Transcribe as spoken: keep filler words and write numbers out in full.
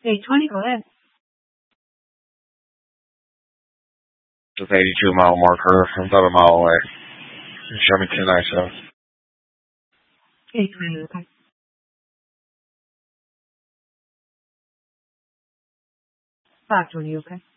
eight twenty, go ahead. It's eighty-two mile marker. I'm about a mile away. Show me ten I S O. eight twenty, okay. five twenty, okay.